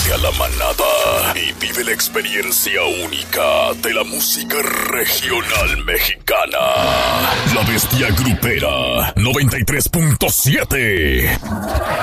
Únete a la manada y vive la experiencia única de la música regional mexicana. La Bestia Grupera 93.7.